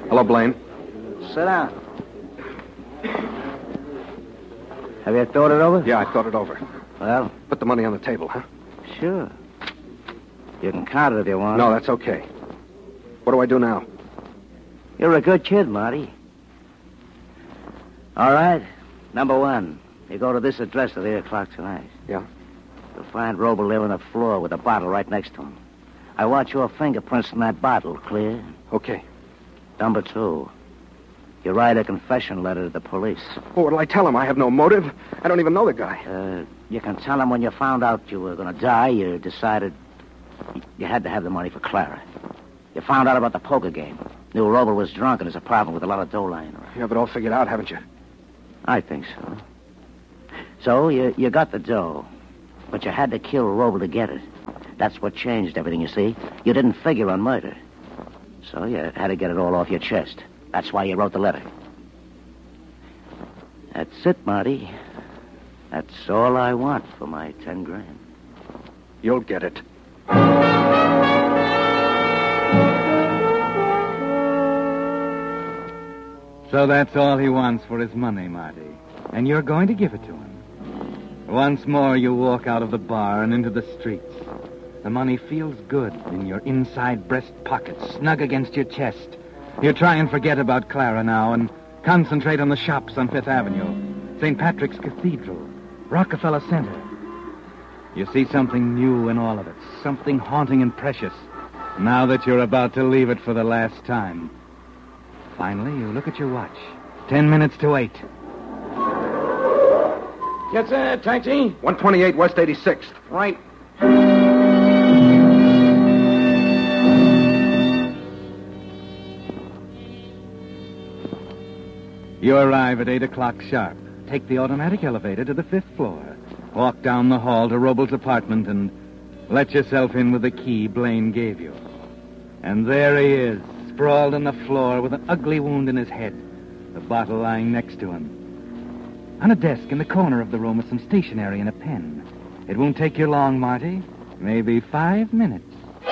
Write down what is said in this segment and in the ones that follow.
Hello, Blaine. Sit down. Have you thought it over? Yeah, I thought it over. Well? Put the money on the table, huh? Sure. You can count it if you want. No, that's okay. What do I do now? You're a good kid, Marty. All right. Number one, you go to this address at 8 o'clock tonight. Yeah? You'll find Roble living on the floor with a bottle right next to him. I want your fingerprints in that bottle, clear? Okay. Number two, you write a confession letter to the police. Well, what'll I tell him? I have no motive. I don't even know the guy. You can tell him when you found out you were going to die, you decided you had to have the money for Clara. You found out about the poker game. Knew Roble was drunk in his apartment with a lot of dough lying around. You have it all figured out, haven't you? I think so. So you got the dough, but you had to kill Roble to get it. That's what changed everything, you see. You didn't figure on murder. So you had to get it all off your chest. That's why you wrote the letter. That's it, Marty. That's all I want for my 10 grand. You'll get it. So that's all he wants for his money, Marty. And you're going to give it to him. Once more you walk out of the bar and into the streets. The money feels good in your inside breast pocket, snug against your chest. You try and forget about Clara now and concentrate on the shops on Fifth Avenue, St. Patrick's Cathedral, Rockefeller Center. You see something new in all of it, something haunting and precious, now that you're about to leave it for the last time. Finally, you look at your watch. 10 minutes to 8. Yes, sir. Taxi? 128 West 86th. Right. You arrive at 8 o'clock sharp. Take the automatic elevator to the 5th floor. Walk down the hall to Roble's apartment and let yourself in with the key Blaine gave you. And there he is, sprawled on the floor with an ugly wound in his head, the bottle lying next to him. On a desk in the corner of the room is some stationery and a pen. It won't take you long, Marty. Maybe 5 minutes.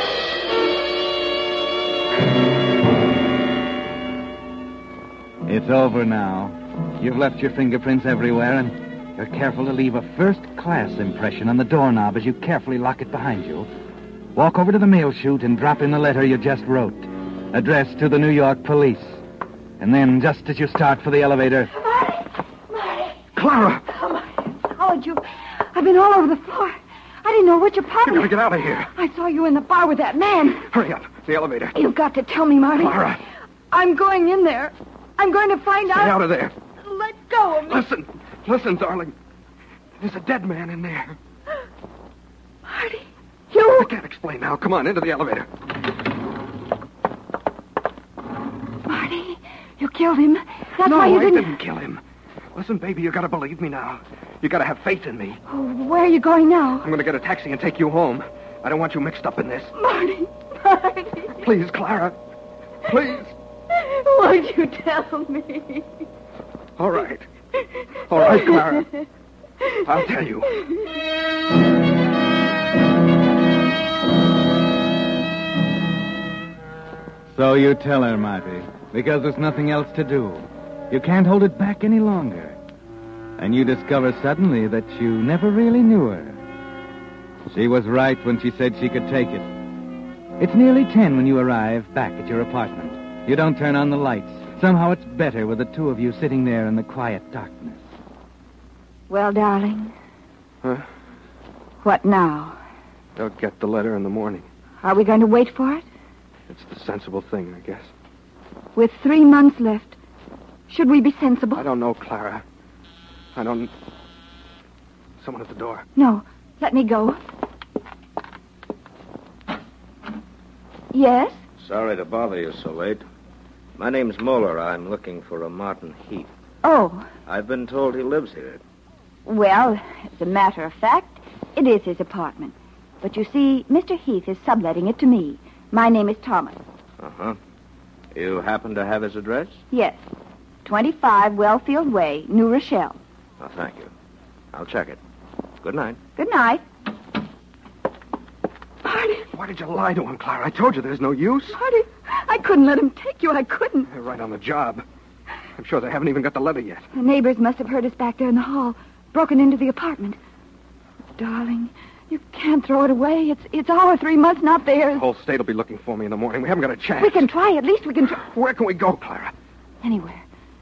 It's over now. You've left your fingerprints everywhere, and you're careful to leave a first-class impression on the doorknob as you carefully lock it behind you. Walk over to the mail chute and drop in the letter you just wrote, addressed to the New York police. And then, just as you start for the elevator... Marty! Clara! Oh, Marty, how would you... I've been all over the floor. I didn't know which apartment... You gotta get out of here. I saw you in the bar with that man. Hurry up. The elevator. You've got to tell me, Marty. Clara! I'm going in there. I'm going to find out... Stay out of there. Let go of me. Listen, darling. There's a dead man in there. Marty, you... I can't explain now. Come on, into the elevator. Marty, you killed him. That's No, why you I didn't... didn't kill him. Listen, baby, you gotta believe me now. You gotta have faith in me. Oh, where are you going now? I'm gonna get a taxi and take you home. I don't want you mixed up in this. Marty. Please, Clara. Please. Why'd you tell me? All right. All right, Clara. I'll tell you. So you tell her, Marty, because there's nothing else to do. You can't hold it back any longer. And you discover suddenly that you never really knew her. She was right when she said she could take it. It's nearly 10 when you arrive back at your apartment. You don't turn on the lights. Somehow it's better with the two of you sitting there in the quiet darkness. Well, darling. Huh? What now? They'll get the letter in the morning. Are we going to wait for it? It's the sensible thing, I guess. With 3 months left, should we be sensible? I don't know, Clara. I don't... Someone at the door. No, let me go. Yes? Sorry to bother you so late. My name's Moeller. I'm looking for a Martin Heath. Oh, I've been told he lives here. well, as a matter of fact, it is his apartment. But you see, Mr. Heath is subletting it to me. My name is Thomas. Uh-huh. You happen to have his address? Yes. 25 Wellfield Way, New Rochelle. Oh, thank you. I'll check it. Good night. Good night. Why did you lie to him, Clara? I told you there's no use. Marty, I couldn't let him take you. I couldn't. They're right on the job. I'm sure they haven't even got the letter yet. The neighbors must have heard us back there in the hall, broken into the apartment. Darling, you can't throw it away. It's our 3 months, not theirs. The whole state will be looking for me in the morning. We haven't got a chance. We can try. At least we can try. Where can we go, Clara? Anywhere.